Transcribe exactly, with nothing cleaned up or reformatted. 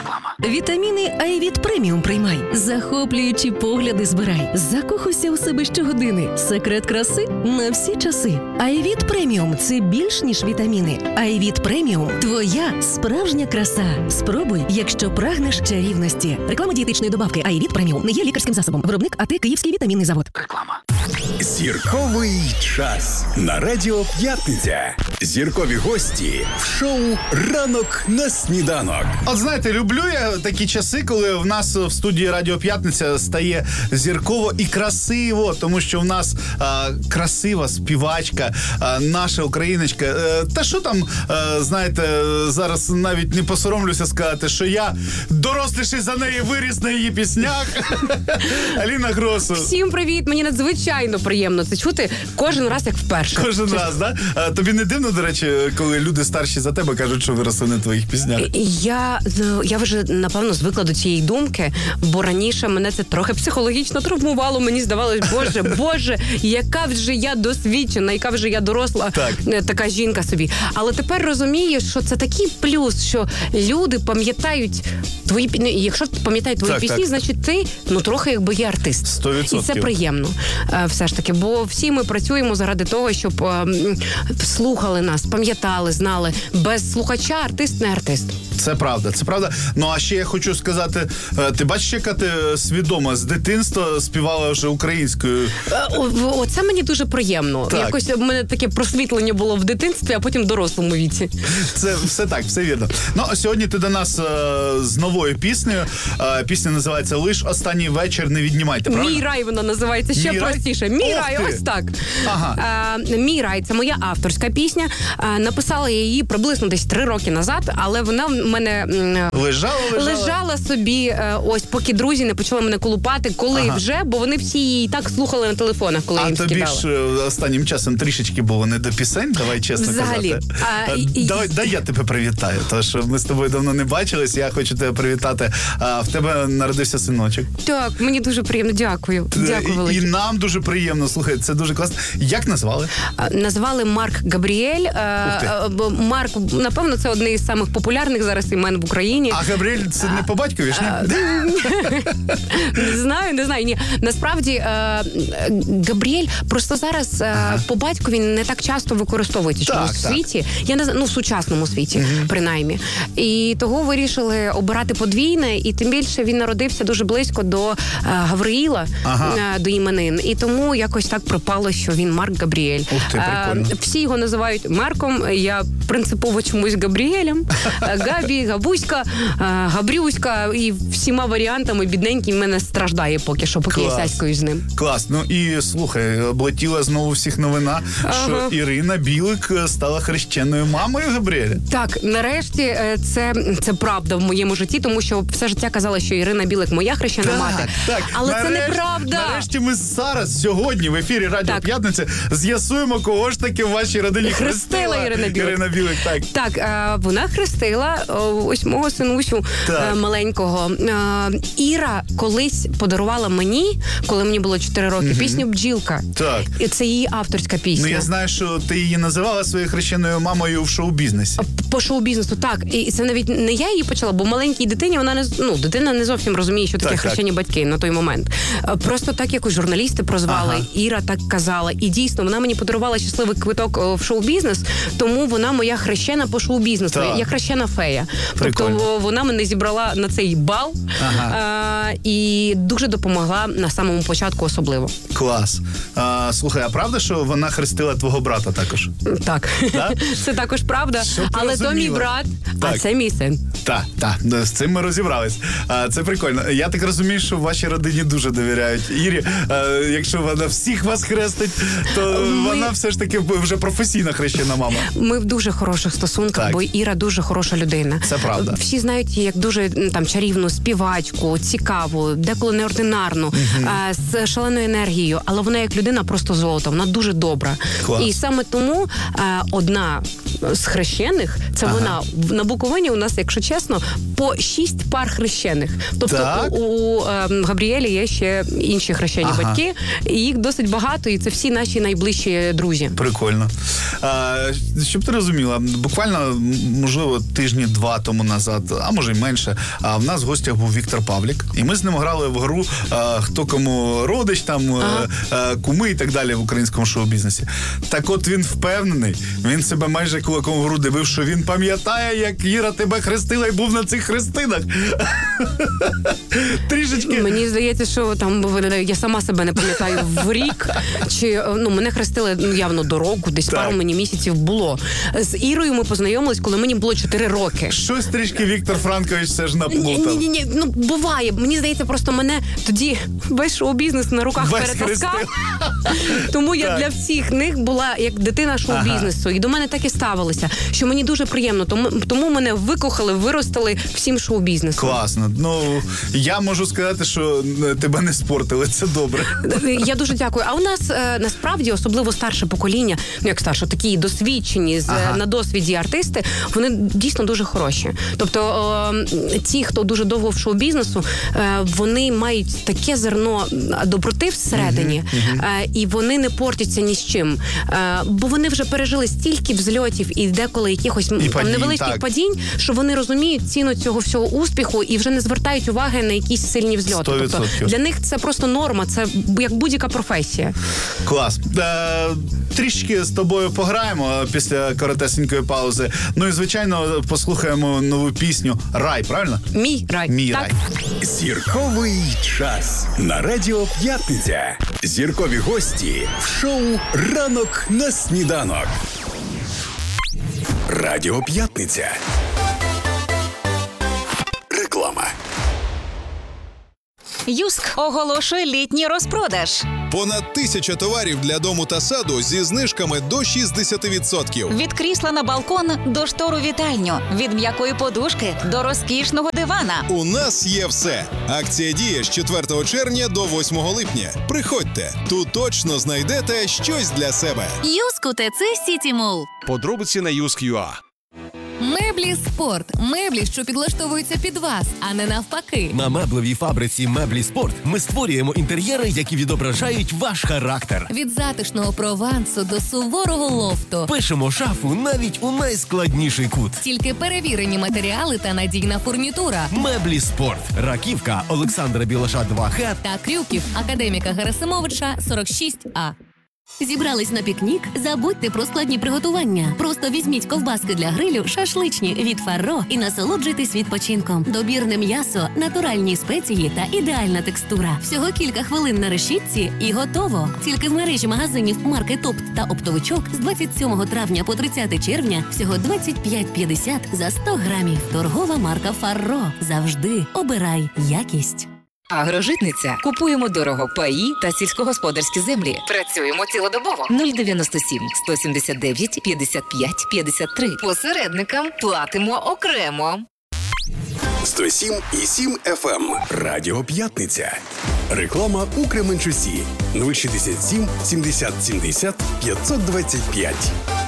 Реклама. Вітаміни Айвіт Преміум приймай. Захоплюючі погляди збирай. Закохуйся у себе щогодини. Секрет краси на всі часи. Айвіт Преміум – це більш ніж вітаміни. Айвіт Преміум – твоя справжня краса. Спробуй, якщо прагнеш чарівності. Реклама дієтичної добавки Айвіт Преміум не є лікарським засобом. Виробник АТ Київський вітамінний завод. Реклама. Зірковий час на Радіо П'ятниця. Зіркові гості в шоу «Ранок на сніданок». От знаєте, люблю я такі часи, коли в нас в студії Радіо П'ятниця стає зірково і красиво, тому що в нас а, красива співачка, а, наша україночка. А, та що там, а, знаєте, зараз навіть не посоромлюся сказати, що я доросліший за неї виріс на її піснях. Аліна Гросу. Всім привіт! Мені надзвичайно приємно це чути кожен раз, як вперше. Кожен Чесно. раз, да? А, тобі не дивно, до речі, коли люди старші за тебе кажуть, що виросли на твоїх піснях? Я, ну, я вже, напевно, звикла до цієї думки, бо раніше мене це трохи психологічно травмувало. Мені здавалось, боже, боже, яка вже я досвідчена, яка вже я доросла, так. така жінка собі. Але тепер розумію, що це такий плюс, що люди пам'ятають твої пісні. Якщо пам'ятають твої так, пісні, так. значить ти, ну, трохи якби є артист. сто відсотків. І це приємно, все ж таки, бо всі ми працюємо заради того, щоб слухали нас, пам'ятали, знали. Без слухача артист не артист. Це правда, це правда. Ну, а ще я хочу сказати, ти бачиш, яка ти свідома, з дитинства співала вже українською? О, оце мені дуже приємно. Так. Якось в мене таке просвітлення було в дитинстві, а потім в дорослому віці. Це все так, все вірно. Ну, а сьогодні ти до нас е, з новою піснею. Е, пісня називається «Лиш останній вечір не віднімайте», правильно? «Мій рай» вона називається, ще «Мій рай»? простіше. «Мій Ох рай», ти! ось так. Ага. Е, «Мій рай» – це моя авторська пісня. Е, написала я її приблизно десь три роки назад, але вона в мене м, Лежала, лежала? лежала собі, е, ось поки друзі не почали мене колупати, коли Ага. вже, бо вони всі її так слухали на телефонах, коли я А їм тобі скидала. ж е, останнім часом трішечки було не до пісень, давай чесно Взагалі. казати. А, Е, і- давай, дай я тебе привітаю, тому що ми з тобою давно не бачились, я хочу тебе привітати. А, в тебе народився синочок. Так, мені дуже приємно, дякую. Дякую і, велике. і нам дуже приємно, слухай, це дуже класно. Як назвали? А, Назвали Марк Габріель. А, Ух ти. а, бо Марк, напевно, це одне із самих популярних зараз імен в Україні. А Габріель це не по батькові ж, ні? Не знаю, не знаю. Ні. Насправді е, Габріель просто зараз е, по батькові не так часто використовується Так, чомусь в так. світі. Я не знаю, ну в сучасному світі, принаймні. І того вирішили обирати подвійне, і тим більше він народився дуже близько до е, Гавриїла, Ага. е, до іменин. І тому якось так припало, що він Марк Габріель. Ух ти, прикольно. Е, всі його називають Марком. Я принципово чомусь Габріелем. Е, Габі, Габуська, е, Габрюська і всіма варіантами бідненький в мене страждає поки що, поки Клас. я сяською з ним. Клас. Ну і слухай, облетіла знову всіх новина, Ага. що Ірина Білик стала хрещеною мамою Габріеля. Так, нарешті е, це, це правда в моєму житті, тому що все життя казала, що Ірина Білик моя хрещена мати. так. Але Нарешті- це неправда. Нарешті ми зараз, сьогодні, в ефірі Радіо Так. П'ятниця з'ясуємо, кого ж таки в вашій родині Хрестила хрестила Ірина Білик. Ірина Білик, так. Так, е, вона хрестила е, ось мого синусю Так. е, маленького. Е, Іра колись подарувала мені, коли мені було чотири роки, пісню «Бджілка». Так. І це її авторська пісня. Ну я знаю, що ти її називала своєю хрещеною мамою в шоу-бізнесі. По шоу-бізнесу, так. І це навіть не я її почала, бо маленькій дитині вона не, ну, дитина не зовсім розуміє, що таке Так, хрещені так. батьки на той момент. Е, Просто так якось журналісти прозвали, Ага. Іра так казала. І дійсно, вона мені подарувала щасливий квиток е, в шоу-бізнес, тому вона моя хрещена по шоу-бізнесу. Так. Я хрещена фея. Прикольно. Тобто вона мене зібрала на цей бал Ага. е, і дуже допомогла на самому початку особливо. Клас. А, слухай, а правда, що вона хрестила твого брата також? Так, Да? це також правда. Щоб ти Але то мій розуміла. брат, Так. а це мій син. Так, так, з цим ми розібрались. А, це прикольно. Я так розумію, що в вашій родині дуже довіряють Ірі. А, якщо вона всіх вас хрестить, то Ми- вона все ж таки вже професійна хрещена мама. Ми в дуже хороших стосунках, Так. бо Іра дуже хороша людина. Це правда. Всі знають її як дуже м, там чарівну співачку, цікаву, деколи неординарну, а, з шаленою енергією. Але вона як людина просто золото. Вона дуже добра. Клас. І саме тому а, одна з хрещених, це Ага. вона В- на Буковині у нас, якщо чесно, по шість пар хрещених. Тобто Так. у, у ем, Габріелі є ще інші хрещені Ага. батьки, і їх досить багато, і це всі наші найближчі друзі. Прикольно. А, щоб ти розуміла, буквально, м, можливо, тижні два тому назад, а може й менше. А в нас в гостях був Віктор Павлік. І ми з ним грали в гру а, хто кому родич, там, ага. а, куми і так далі в українському шоу-бізнесі. Так от він впевнений, він себе майже кулаком в груди бив, що він пам'ятає, як Іра тебе хрестила і був на цих хрестинах. Трішечки. Мені здається, що там я сама себе не пам'ятаю в рік, чи ну мене хрестили ну, явно до року, десь так. Пару мені місяців було. З Ірою ми познайомились, коли мені було чотири роки. Щось трішки Віктор Франкович все ж наплутав. Ні, ні, ні, ну буває. Мені здається, просто мене тоді весь шоу-бізнес на руках Весь перетаскав. Тому я так. для всіх них була як дитина шоу-бізнесу. Ага. І до мене так і ставилося, що мені дуже приємно. Тому, тому мене викохали, виростили всім шоу-бізнесом. Класно. Ну, я можу сказати, що тебе не спортили. Це добре. Я дуже дякую. А у нас е, насправді, особливо старше покоління, ну як старше, такі досвідчені, з, ага. на досвіді артисти, вони дійсно дуже хороші. Тобто е, ті, хто дуже довго в шоу-бізнесу, е, вони мають таке зерно доброти всередині, uh-huh. Uh-huh. Е, і вони не портяться ні з чим. Е, бо вони вже пережили стільки взльотів і деколи якихось і там, падінь, невеличких так. падінь, що вони розуміють ціну цього всього успіху і вже не звертають уваги на якісь сильні взльоти. сто відсотків. Тобто для них це просто норма, це як будь-яка професія. Клас. Е, трішки з тобою пограємо після коротесенької паузи. Ну і, звичайно, послухаємо нову пісню «Рай», правильно? Мій рай. Мій так. рай. Зірковий час на Радіо П'ятниця. Зіркові гості в шоу «Ранок на сніданок». Радіо П'ятниця. Реклама. Юск оголошує літній розпродаж. Понад тисяча товарів для дому та саду зі знижками до шістдесят відсотків. Від крісла на балкон до штору вітальню. Від м'якої подушки до розкішного дивана. У нас є все. Акція діє з четвертого червня до восьмого липня. Приходьте, тут точно знайдете щось для себе. Юск у ТЦ Сіті Молл. Подробиці на юск точка ю а. Меблі Спорт. Меблі, що підлаштовуються під вас, а не навпаки. На меблевій фабриці Меблі Спорт ми створюємо інтер'єри, які відображають ваш характер. Від затишного провансу до суворого лофту. Пишемо шафу навіть у найскладніший кут. Тільки перевірені матеріали та надійна фурнітура. Меблі Спорт. Раківка, Олександра Білаша два Х та Крюків, академіка Герасимовича сорок шість А. Зібрались на пікнік? Забудьте про складні приготування. Просто візьміть ковбаски для грилю, шашличні від Фарро і насолоджуйтесь відпочинком. Добірне м'ясо, натуральні спеції та ідеальна текстура. Всього кілька хвилин на решітці і готово. Тільки в мережі магазинів маркет Опт та Оптовичок з двадцять сьомого травня по тридцяте червня всього двадцять п'ять п'ятдесят за сто грамів. Торгова марка Фарро. Завжди обирай якість. Агрожитниця. Купуємо дорого паї та сільськогосподарські землі. Працюємо цілодобово. нуль дев'яносто сім сто сімдесят дев'ять п'ятдесят п'ять п'ятдесят три. Посередникам платимо окремо. сто сім і сім еф ем. Радіо П'ятниця. Реклама у Кременчусі. нуль шістдесят сім сімдесят сімдесят п'ятсот двадцять п'ять.